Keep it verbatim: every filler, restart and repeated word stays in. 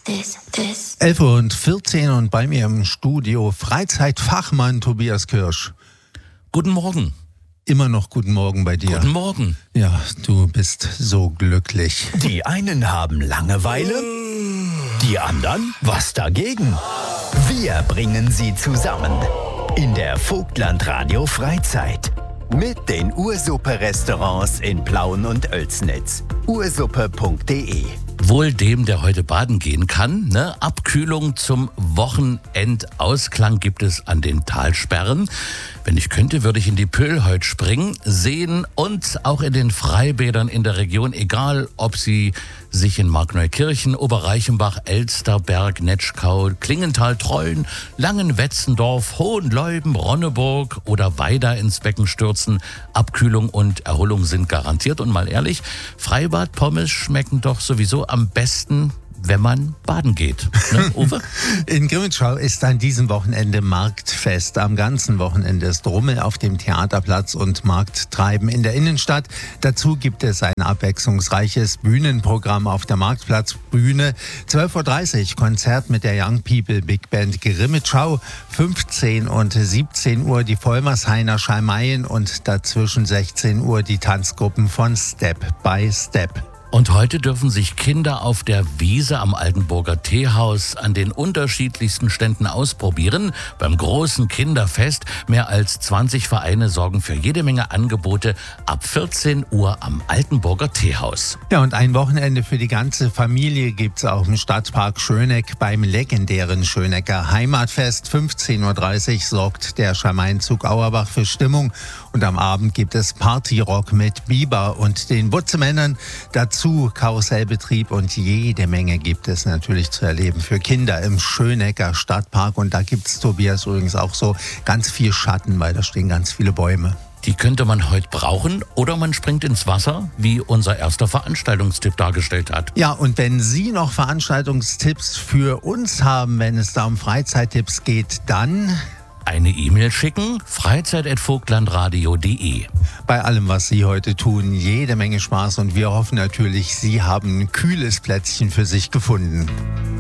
elf Uhr und vierzehn und bei mir im Studio Freizeitfachmann Tobias Kirsch. Guten Morgen. Immer noch guten Morgen bei dir. Guten Morgen. Ja, du bist so glücklich. Die einen haben Langeweile, die anderen was dagegen. Wir bringen sie zusammen in der Vogtland Radio Freizeit mit den Ursuppe-Restaurants in Plauen und Oelsnitz. ursuppe punkt de. Wohl dem, der heute baden gehen kann. Ne? Abkühlung zum Wochenendausklang gibt es an den Talsperren. Wenn ich könnte, würde ich in die Pöhl heute springen, sehen und auch in den Freibädern in der Region, egal ob sie sich in Markneukirchen, Oberreichenbach, Elsterberg, Netschkau, Klingenthal, Treuen, Langenwetzendorf, Hohenleuben, Ronneburg oder Weida ins Becken stürzen. Abkühlung und Erholung sind garantiert. Und mal ehrlich, Freibad-Pommes schmecken doch sowieso am besten, wenn man baden geht. Ne, Uwe? In Grimmitschau ist an diesem Wochenende Marktfest. Am ganzen Wochenende ist Rummel auf dem Theaterplatz und Markttreiben in der Innenstadt. Dazu gibt es ein abwechslungsreiches Bühnenprogramm auf der Marktplatzbühne. zwölf Uhr dreißig Konzert mit der Young People Big Band Grimmitschau. fünfzehn und siebzehn Uhr die Vollmershainer Schalmeien und dazwischen sechzehn Uhr die Tanzgruppen von Step by Step. Und heute dürfen sich Kinder auf der Wiese am Altenburger Teehaus an den unterschiedlichsten Ständen ausprobieren. Beim großen Kinderfest mehr als zwanzig Vereine sorgen für jede Menge Angebote ab vierzehn Uhr am Altenburger Teehaus. Ja, und ein Wochenende für die ganze Familie gibt's auch im Stadtpark Schöneck beim legendären Schönecker Heimatfest. fünfzehn Uhr dreißig sorgt der Schalmeinzug Auerbach für Stimmung. Und am Abend gibt es Partyrock mit Biber und den Butzemännern. Dazu Karussellbetrieb und jede Menge gibt es natürlich zu erleben für Kinder im Schönecker Stadtpark. Und da gibt's, Tobias, übrigens auch so ganz viel Schatten, weil da stehen ganz viele Bäume. Die könnte man heute brauchen oder man springt ins Wasser, wie unser erster Veranstaltungstipp dargestellt hat. Ja, und wenn Sie noch Veranstaltungstipps für uns haben, wenn es da um Freizeittipps geht, dann eine E-Mail schicken, freizeit at vogtlandradio punkt de. Bei allem, was Sie heute tun, jede Menge Spaß und wir hoffen natürlich, Sie haben ein kühles Plätzchen für sich gefunden.